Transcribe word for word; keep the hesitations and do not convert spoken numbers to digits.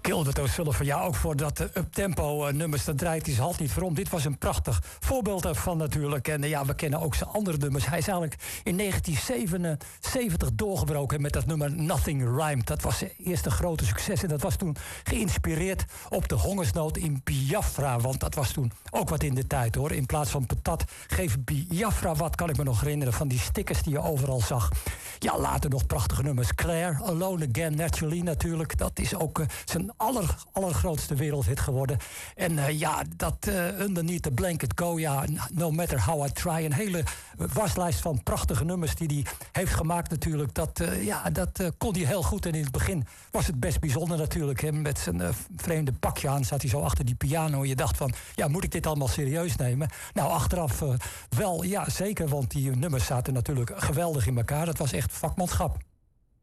Gilbert O'Sullivan, ja, ook voor dat uh, uptempo uh, nummers, dat draait hij zijn halt niet voor om. Dit was een prachtig voorbeeld ervan natuurlijk. En uh, ja, we kennen ook zijn andere nummers. Hij is eigenlijk in negentien zevenenzeventig doorgebroken met dat nummer Nothing Rhymed. Dat was zijn eerste grote succes. En dat was toen geïnspireerd op de hongersnood in Biafra. Want dat was toen ook wat in de tijd, hoor. In plaats van patat, geef Biafra wat, kan ik me nog herinneren, van die stickers die je overal zag. Ja, later nog prachtige nummers. Claire, Alone Again, Naturally natuurlijk. Dat is ook uh, zijn aller, allergrootste wereldhit geworden. En uh, ja, dat uh, Underneath the Blanket Go, ja, No Matter How I Try. Een hele waslijst van prachtige nummers die hij heeft gemaakt natuurlijk. Dat, uh, ja, dat uh, kon hij heel goed. En in het begin was het best bijzonder natuurlijk. Hè. Met zijn uh, vreemde pakje aan zat hij zo achter die piano. En je dacht van, ja, moet ik dit allemaal serieus nemen? Nou, achteraf uh, wel, ja, zeker. Want die nummers zaten natuurlijk geweldig in elkaar. Dat was echt vakmanschap.